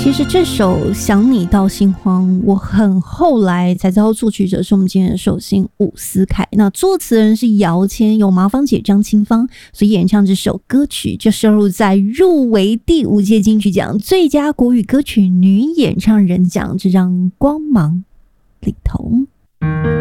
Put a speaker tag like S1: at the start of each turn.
S1: 其实这首《想你到心慌》，我很后来才知道作曲者是我们今天的寿星伍思凯，那作词人是姚谦，有麻芳姐张清芳，所以演唱这首歌曲就收录在入围第5届金曲奖最佳国语歌曲女演唱人奖这张光芒里头。